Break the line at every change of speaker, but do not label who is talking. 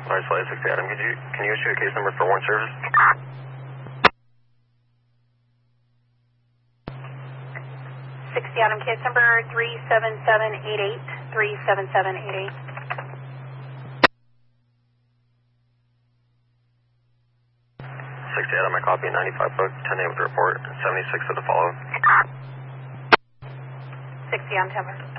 Large Flight 60 Adam, can you issue a case number for one service?
60 Adam, case number 37788, 37788.
60 Adam, I copy 95 book, 10 a.m. to report, 76 to the follow.
60 on timber.